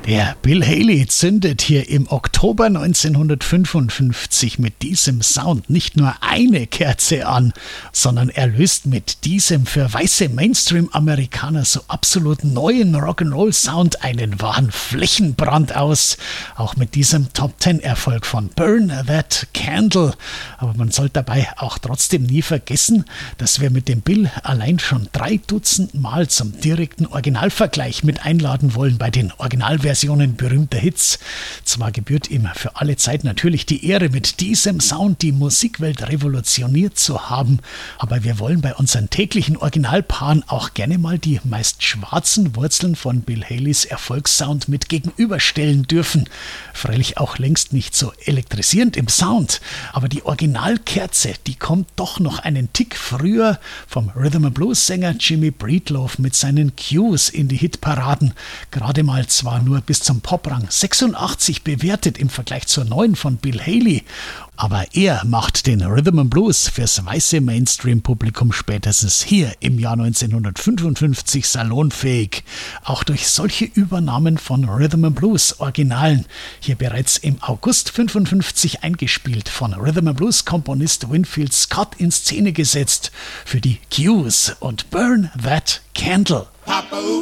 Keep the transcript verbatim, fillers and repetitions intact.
Der Bill Haley zündet hier im Oktober neunzehnhundertfünfundfünfzig mit diesem Sound nicht nur eine Kerze an, sondern er löst mit diesem für weiße Mainstream-Amerikaner so absolut neuen Rock'n'Roll-Sound einen wahren Flächenbrand aus. Auch mit diesem Top-Ten-Erfolg von Burn That Candle. Aber man sollte dabei auch trotzdem nie vergessen, dass wir mit dem Bill allein schon drei Dutzend Mal zum direkten Originalvergleich mit einladen wollen bei den Originalversionen berühmter Hits. Zwar gebührt ihm für alle Zeit natürlich die Ehre, mit diesem Sound die Musikwelt revolutioniert zu haben, aber wir wollen bei unseren täglichen Originalpaaren auch gerne mal die meist schwarzen Wurzeln von Bill Haleys Erfolgssound mit gegenüberstellen dürfen. Freilich auch längst nicht so elektrisierend im Sound, aber die Originalkerze, die kommt doch noch einen Tick früher vom Rhythm and Blues Sänger Jimmy Breedlove mit seinen Cues in die Hitparaden. Gerade mal zwar nur bis zum Poprang sechsundachtzig bewertet im Vergleich zur neuen von Bill Haley. Aber er macht den Rhythm and Blues fürs weiße Mainstream-Publikum spätestens hier im Jahr neunzehnhundertfünfundfünfzig salonfähig. Auch durch solche Übernahmen von Rhythm and Blues Originalen. Hier bereits im August fünfundfünfzig eingespielt, von Rhythm and Blues Komponist Winfield Scott in Szene gesetzt für die Cues und Burn That Candle.